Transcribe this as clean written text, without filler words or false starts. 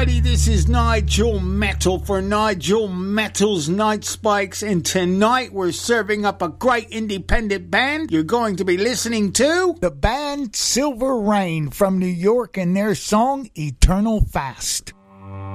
everybody, this is Nigel Metal for Nigel Metal's Night Spikes, and tonight we're serving up a great independent band. You're going to be listening to the band Silver Rain from New York and their song Eternal Fast.